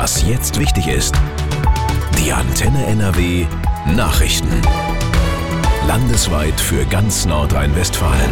Was jetzt wichtig ist. Die Antenne NRW Nachrichten. Landesweit für ganz Nordrhein-Westfalen.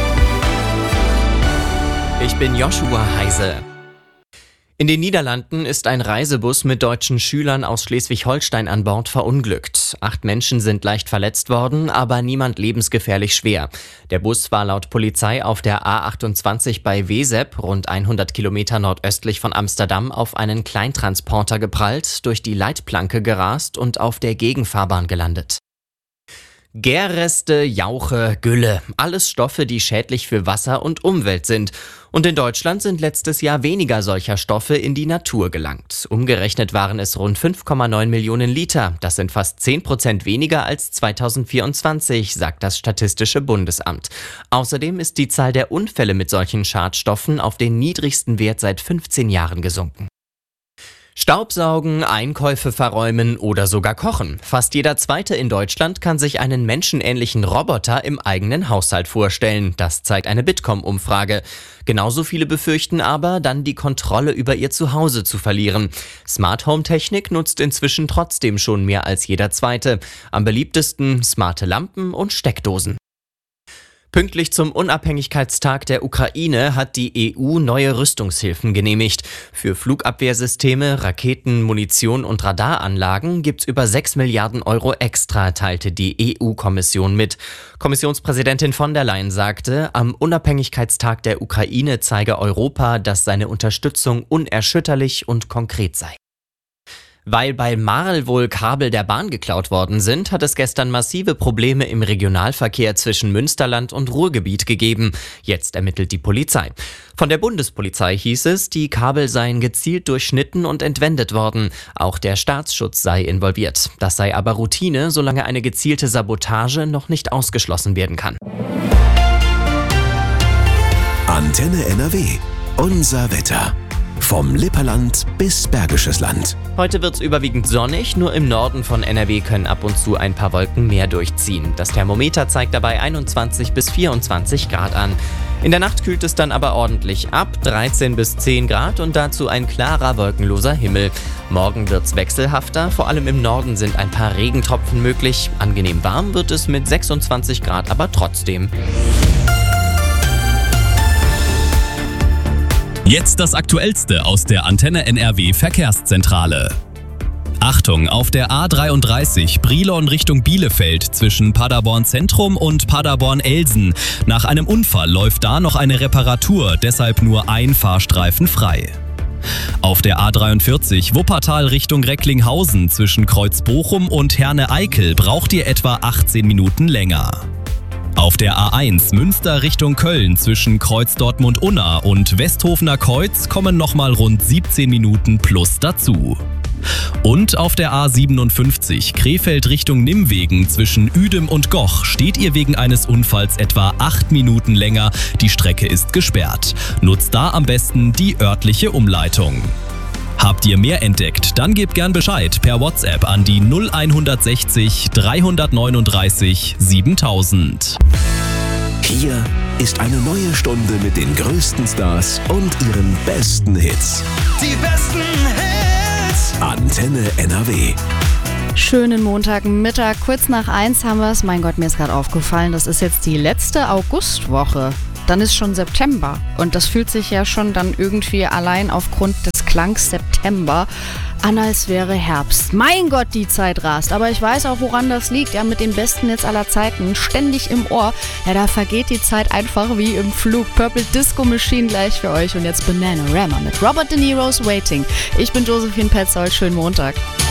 Ich bin Joshua Heise. In den Niederlanden ist ein Reisebus mit deutschen Schülern aus Schleswig-Holstein an Bord verunglückt. 8 Menschen sind leicht verletzt worden, aber niemand lebensgefährlich schwer. Der Bus war laut Polizei auf der A28 bei Wezep, rund 100 Kilometer nordöstlich von Amsterdam, auf einen Kleintransporter geprallt, durch die Leitplanke gerast und auf der Gegenfahrbahn gelandet. Gärreste, Jauche, Gülle, alles Stoffe, die schädlich für Wasser und Umwelt sind. Und in Deutschland sind letztes Jahr weniger solcher Stoffe in die Natur gelangt. Umgerechnet waren es rund 5,9 Millionen Liter. Das sind fast 10% weniger als 2024, sagt das Statistische Bundesamt. Außerdem ist die Zahl der Unfälle mit solchen Schadstoffen auf den niedrigsten Wert seit 15 Jahren gesunken. Staubsaugen, Einkäufe verräumen oder sogar kochen. Fast jeder Zweite in Deutschland kann sich einen menschenähnlichen Roboter im eigenen Haushalt vorstellen. Das zeigt eine Bitkom-Umfrage. Genauso viele befürchten aber, dann die Kontrolle über ihr Zuhause zu verlieren. Smart Home Technik nutzt inzwischen trotzdem schon mehr als jeder Zweite. Am beliebtesten smarte Lampen und Steckdosen. Pünktlich zum Unabhängigkeitstag der Ukraine hat die EU neue Rüstungshilfen genehmigt. Für Flugabwehrsysteme, Raketen, Munition und Radaranlagen gibt's über 6 Milliarden Euro extra, teilte die EU-Kommission mit. Kommissionspräsidentin von der Leyen sagte, am Unabhängigkeitstag der Ukraine zeige Europa, dass seine Unterstützung unerschütterlich und konkret sei. Weil bei Marl wohl Kabel der Bahn geklaut worden sind, hat es gestern massive Probleme im Regionalverkehr zwischen Münsterland und Ruhrgebiet gegeben. Jetzt ermittelt die Polizei. Von der Bundespolizei hieß es, die Kabel seien gezielt durchschnitten und entwendet worden. Auch der Staatsschutz sei involviert. Das sei aber Routine, solange eine gezielte Sabotage noch nicht ausgeschlossen werden kann. Antenne NRW. Unser Wetter. Vom Lipperland bis Bergisches Land. Heute wird's überwiegend sonnig, nur im Norden von NRW können ab und zu ein paar Wolken mehr durchziehen. Das Thermometer zeigt dabei 21 bis 24 Grad an. In der Nacht kühlt es dann aber ordentlich ab, 13 bis 10 Grad und dazu ein klarer, wolkenloser Himmel. Morgen wird's wechselhafter, vor allem im Norden sind ein paar Regentropfen möglich. Angenehm warm wird es mit 26 Grad aber trotzdem. Jetzt das Aktuellste aus der Antenne NRW Verkehrszentrale. Achtung, auf der A33 Brilon Richtung Bielefeld zwischen Paderborn Zentrum und Paderborn-Elsen. Nach einem Unfall läuft da noch eine Reparatur, deshalb nur ein Fahrstreifen frei. Auf der A43 Wuppertal Richtung Recklinghausen zwischen Kreuz Bochum und Herne-Eickel braucht ihr etwa 18 Minuten länger. Auf der A1 Münster Richtung Köln zwischen Kreuz Dortmund-Unna und Westhofener Kreuz kommen nochmal rund 17 Minuten plus dazu. Und auf der A57 Krefeld Richtung Nimwegen zwischen Uedem und Goch steht ihr wegen eines Unfalls etwa 8 Minuten länger. Die Strecke ist gesperrt. Nutzt da am besten die örtliche Umleitung. Habt ihr mehr entdeckt? Dann gebt gern Bescheid per WhatsApp an die 0160 339 7000. Hier ist eine neue Stunde mit den größten Stars und ihren besten Hits. Die besten Hits. Antenne NRW. Schönen Montagmittag, kurz nach 1 haben wir es. Mein Gott, mir ist gerade aufgefallen, das ist jetzt die letzte Augustwoche. Dann ist schon September und das fühlt sich ja schon dann irgendwie allein aufgrund des Klangs September an, als wäre Herbst. Mein Gott, die Zeit rast. Aber ich weiß auch, woran das liegt. Ja, mit den besten Hits aller Zeiten, ständig im Ohr. Ja, da vergeht die Zeit einfach wie im Flug. Purple Disco Machine gleich für euch und jetzt Bananarama mit Robert De Niro's Waiting. Ich bin Josephine Petzold, schönen Montag.